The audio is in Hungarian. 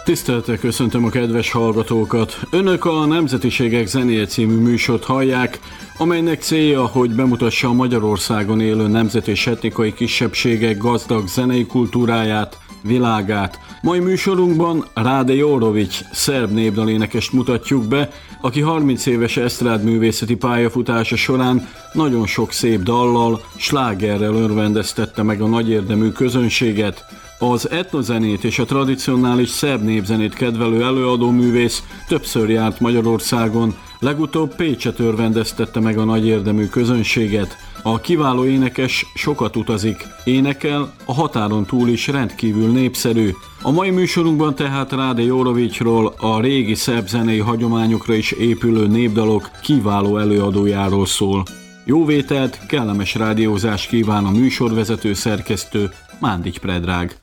Tisztelettel köszöntöm a kedves hallgatókat! Önök a Nemzetiségek zenéje című műsort hallják, amelynek célja, hogy bemutassa a Magyarországon élő nemzet és etnikai kisebbségek gazdag zenei kultúráját, világát. Mai műsorunkban Rade Jorovics szerb népdalénekest mutatjuk be, aki 30 éves esztrádművészeti pályafutása során nagyon sok szép dallal, slágerrel örvendeztette meg a nagyérdemű közönséget. Az etnozenét és a tradicionális szerb népzenét kedvelő előadóművész többször járt Magyarországon, legutóbb Pécset örvendeztette meg a nagyérdemű közönséget. A kiváló énekes sokat utazik, énekel, a határon túl is rendkívül népszerű. A mai műsorunkban tehát Rade Jorovicsról, a régi szerb zenei hagyományokra is épülő népdalok kiváló előadójáról szól. Jó vételt, kellemes rádiózást kíván a műsorvezető szerkesztő, Mándics Predrag.